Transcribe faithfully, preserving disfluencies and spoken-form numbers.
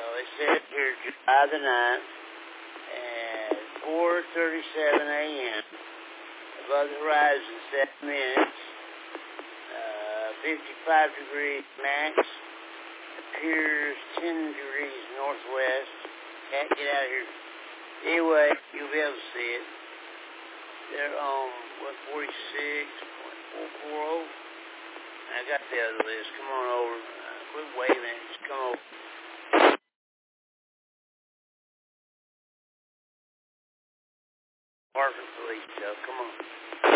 it says here July the ninth at four thirty-seven a.m. Above the horizon, seven minutes. Uh, fifty-five degrees max. Appears ten degrees northwest. Can't get out of here. Anyway, you'll be able to see it. They're on one forty-six point four four oh. I got the other list. Come on over. Uh, quit waving. Just come over. Parker Police, so come on.